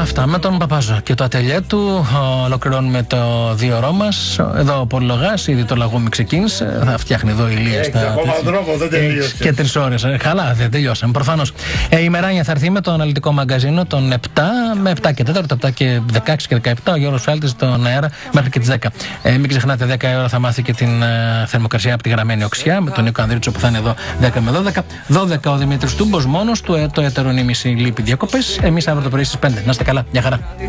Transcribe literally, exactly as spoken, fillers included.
Αυτά με τον Παπάζο και το ατελιέ του. Ολοκληρώνουμε το δύο ώρο μας. Εδώ ο Πολυλογάς, ήδη το λαγούμι ξεκίνησε. Θα φτιάχνει εδώ η Ηλία στα. Ακόμα δρόμο, δεν τελείωσε. Και τρεις ώρες. Καλά, δεν τελειώσαμε. Προφανώς. Ε, η Μεράνια θα έρθει με το αναλυτικό μαγκαζίνο των επτά με επτά και τέσσερα, επτά και δεκαέξι και δεκαεπτά. Ο Γιώργος Φάλτης στον αέρα μέχρι και τις δέκα. Ε, μην ξεχνάτε, δέκα η ώρα θα μάθει και την ε, θερμοκρασία από τη γραμμένη οξιά με τον Νίκο Ανδρίτσο που θα είναι εδώ δέκα με δώδεκα. δώδεκα ο Δημήτρης Τούμπος μόνος του, ε, το ετερονίμηση λείπει διακοπές. Εμείς αύριο το πρωί στις πέντε. Να είστε καλά. Γεια χαρά.